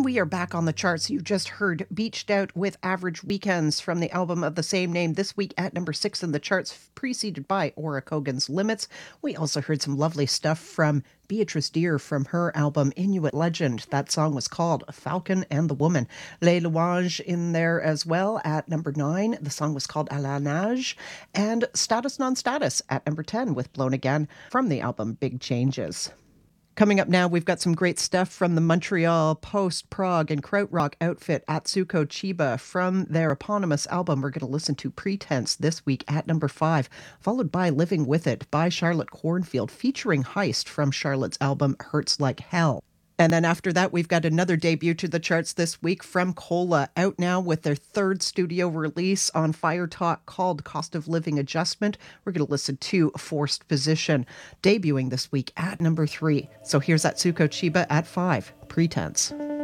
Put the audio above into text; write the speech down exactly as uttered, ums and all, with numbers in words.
we are back on the charts. You just heard Beached Out with Average Weekends from the album of the same name, this week at number six in the charts, preceded by Ora Kogan's Limits. We also heard some lovely stuff from Beatrice Deer from her album Inuit Legend. That song was called Falcon and the Woman. Les Louanges in there as well at number nine. The song was called A la Nage. And Status Non-Status at number ten with Blown Again from the album Big Changes. Coming up now, we've got some great stuff from the Montreal post-prog and krautrock outfit Atsuko Chiba. From their eponymous album, we're going to listen to Pretense this week at number five, followed by Living With It by Charlotte Cornfield, featuring Heist from Charlotte's album Hurts Like Hell. And then after that, we've got another debut to the charts this week from Cola, out now with their third studio release on Fire Talk called Cost of Living Adjustment. We're going to listen to Forced Position, debuting this week at number three. So here's Atsuko Chiba at five, Pretense.